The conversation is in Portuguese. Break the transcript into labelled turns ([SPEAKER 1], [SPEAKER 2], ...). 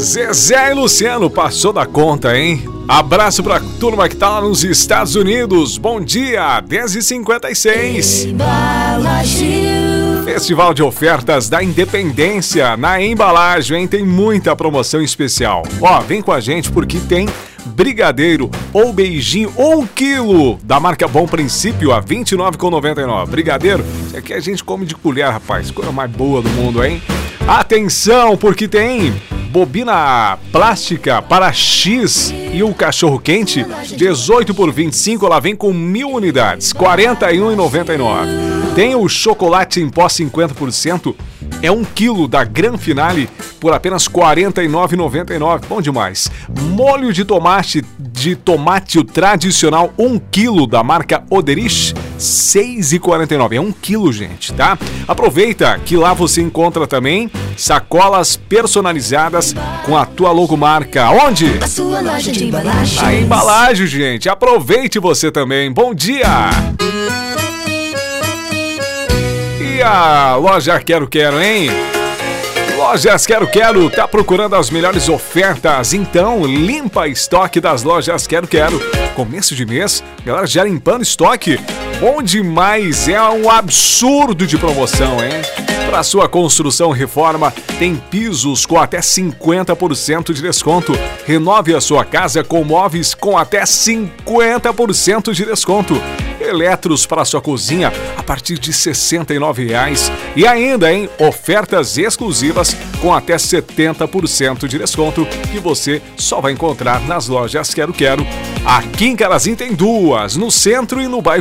[SPEAKER 1] Zezé e Luciano passou da conta, hein? Abraço pra turma que tá lá nos Estados Unidos. Bom dia, 10h56. Festival de ofertas da Independência na Embalagem, hein? Tem muita promoção especial. Ó, vem com a gente porque tem brigadeiro ou beijinho 1 quilo da marca Bom Princípio a R$ 29,99. Brigadeiro, isso aqui a gente come de colher, rapaz. Coisa mais boa do mundo, hein? Atenção, porque tem bobina plástica para X e o cachorro quente 18 por 25, ela vem com 1.000 unidades, R$ 41,99. Tem o chocolate em pó 50%, é 1 quilo da Gran Finale por apenas R$ 49,99. Bom demais. Molho de tomate o tradicional 1 quilo da marca Oderich, R$ 6,49. É 1 quilo, gente, tá? Aproveita que lá você encontra também sacolas personalizadas com a tua logomarca. Onde?
[SPEAKER 2] A sua loja de embalagens.
[SPEAKER 1] A embalagem, gente. Aproveite você também. Bom dia! E a loja Quero, hein? Lojas Quero, tá procurando as melhores ofertas? Então, limpa estoque das lojas Quero. Começo de mês, galera já limpando estoque. Bom demais, é um absurdo de promoção, hein? Para sua construção e reforma, tem pisos com até 50% de desconto. Renove a sua casa com móveis com até 50% de desconto. Eletros para sua cozinha a partir de R$ 69,00. E ainda, hein? Ofertas exclusivas com até 70% de desconto que você só vai encontrar nas lojas Quero. Aqui em Carazinho tem duas, no centro e no bairro